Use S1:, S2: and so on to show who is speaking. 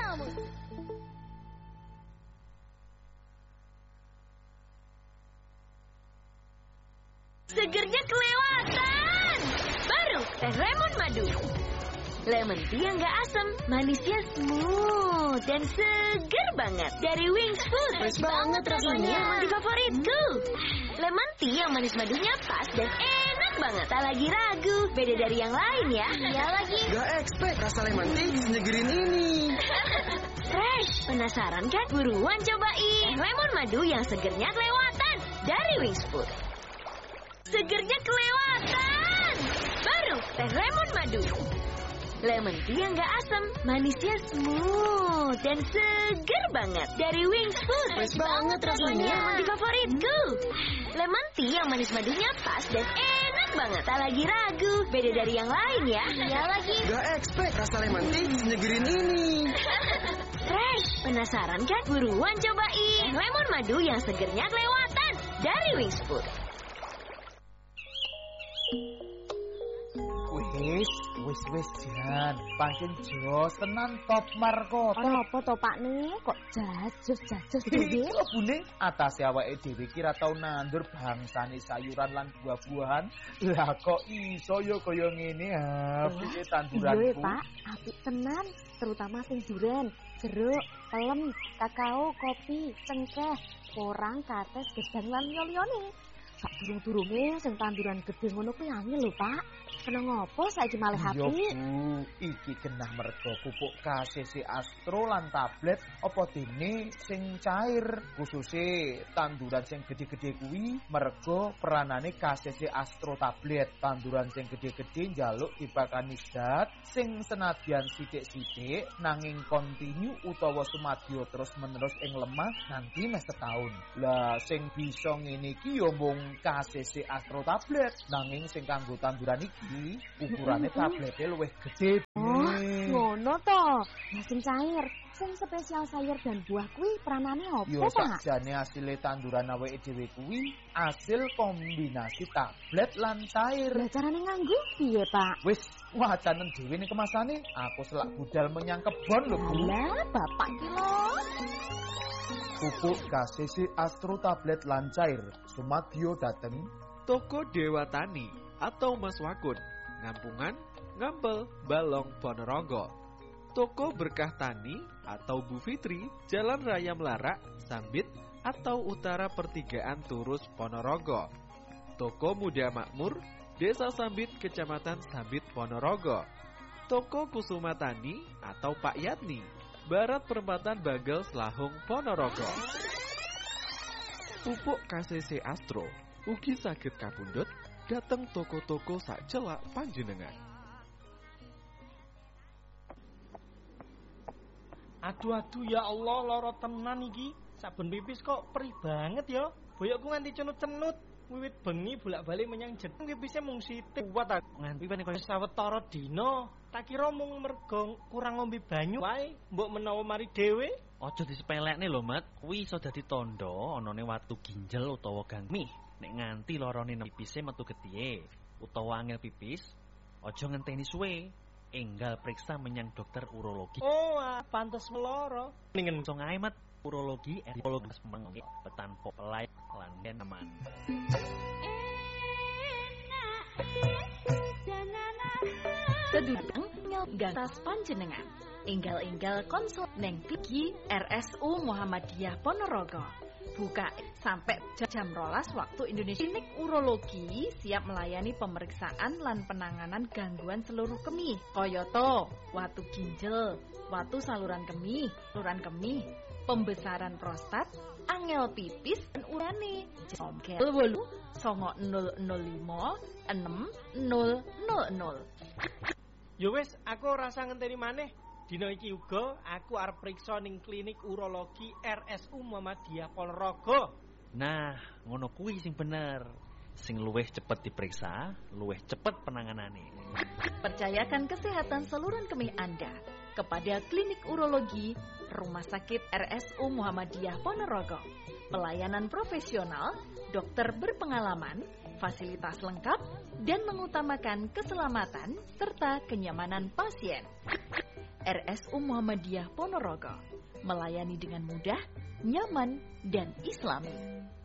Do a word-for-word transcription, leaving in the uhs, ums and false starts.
S1: kamu.
S2: Segernya kelewatan. Baru teh lemon madu. Lemon tea yang gak asam, manisnya smooth dan seger banget. Dari Wings Food.
S1: Fresh banget rasanya.
S2: Ini yang favoritku. Lemon tea yang manis madunya pas dan enak banget. Tak lagi ragu, beda dari yang lain ya.
S1: Iya lagi.
S3: Gak expect rasa lemon tea senyegerin ini.
S2: Fresh. Penasaran kan? Buruan cobain. Lemon madu yang segernya kelewatan. Dari Wings Food. Segernya kelewatan. Baru teh lemon madu. Lemon tea yang gak asam, manisnya smooth dan seger banget. Dari Wings Food.
S1: Fresh banget rasanya.
S2: Ini yang favoritku. Lemon tea yang manis madunya pas dan enak banget. Tak lagi ragu, beda dari yang lain ya.
S1: Iya lagi.
S3: Gak expect rasa lemon tea senyegerin ini.
S2: Fresh. Penasaran kan? Buruan cobain. Lemon madu yang segernya kelewatan. Dari Wings Food.
S4: Wis, wis wis jan, pancen jos tenan top markota.
S5: Ana apa to Pak nih? Kok jajos-jajos dhewe?
S4: Lebune atase awake dhewe kira tau nandur bangsane sayuran lan buah-buahan. Lah kok iso ya kaya ngene ha, piye tanduranku.
S5: Iya Pak, apik tenan, terutama sing duren, jeruk, pelem, kakao, kopi, cengkeh, porang, kates, gedang lan liya-liyane. Sak durung-durunge sing tanduran gedhe ngono kuwi angel lho, Pak. Kena ngopo saiki malih
S4: Yo
S5: apik?
S4: Bu, iki genah merga pupuk K C C Astro lan tablet apa dene sing cair, khususe tanduran sing gedhe-gedhe kuwi merga peranane K C C Astro tablet. Tanduran sing gedhe-gedhe njaluk dipakani zat sing senadyan sithik-sithik nanging kontinu utawa sumadya terus menerus ing lemah nanti mes setahun. Lah sing bisa ngene iki yo mung K C C Astro tablet, nanging sing kanggo tanduran iki ukurane tablete luwih gedhe.
S5: Oh, ngono to. Lah sing cair, sing spesial sayur dan buah kuwi peranane
S4: Yo
S5: opo, Pak?
S4: sakjane asile tanduran awake dhewe kuwi asil kombinasi tablet lan cair.
S5: Lah carane nganggo piye, Pak?
S4: Wis wacanen dhewe ning kemasane, aku selak budal menyang kebon lho Bu.
S5: Lah, Bapak ki lho.
S4: Pupuk K C C Astro tablet lan cair sumadyo dateng
S6: Toko Dewa Tani atau Mas Wakun, Ngampungan, Ngampel, Balong, Ponorogo. Toko Berkah Tani atau Bu Fitri, Jalan Raya Melarak, Sambit atau Utara Pertigaan Turus, Ponorogo. Toko Muda Makmur, Desa Sambit, Kecamatan Sambit, Ponorogo. Toko Kusuma Tani atau Pak Yatni, Barat Perempatan Bagel, Selahung, Ponorogo. Pupuk K C C Astro ugi saged kapundhut dateng toko-toko sak celak panjenengan.
S7: Aduh-aduh ya Allah, lara tenan iki. Saben pipis kok perih banget ya. Boyokku nganti cenut-cenut. Wiwit bengi bolak-balik menyang jeteng pipisnya mung sithik. Kuat aku nganti panek kaya sawetara dina. Tak kira mung mergo kurang ngombe banyu wae, mbok menawa mari dhewe.
S8: Aja disepelekne lho, Mat. Kuwi iso dadi tandha anane watu ginjel utawa gangmi. Nek nganti larane pipise metu getih utawa angel pipis, aja ngenteni suwe. Enggal periksa menyang dokter urologi.
S7: Oh, ah, pantes meloro.
S8: Ningen iso ngae, Mat. Urologi urologi mengke petan pelai lan aman.
S2: Sedudang nyogatas panjenengan. Enggal-enggal konsul neng Pigi R S U Muhammadiyah Ponorogo. Buka sampai jam rolas waktu Indonesia. Klinik urologi siap melayani pemeriksaan lan penanganan gangguan seluruh kemih. Koyoto, watu ginjal, watu saluran kemih, saluran kemih, pembesaran prostat, angel pipis, dan urane. Jomkel wolu songo nol nol lima enam nol nol nol.
S7: Yo wis, aku rasa ngenteni maneh. Dina iki uga aku arep priksa ning klinik urologi R S U Muhammadiyah Ponorogo.
S8: Nah, ngono kuwi sing bener. Sing luwih cepet diperiksa, luwih cepet penanganane.
S2: Percayakan kesehatan saluran kemih Anda kepada klinik urologi Rumah Sakit R S U Muhammadiyah Ponorogo. Pelayanan profesional, dokter berpengalaman, fasilitas lengkap, dan mengutamakan keselamatan serta kenyamanan pasien. R S U Muhammadiyah Ponorogo. Melayani dengan mudah, nyaman, dan islami.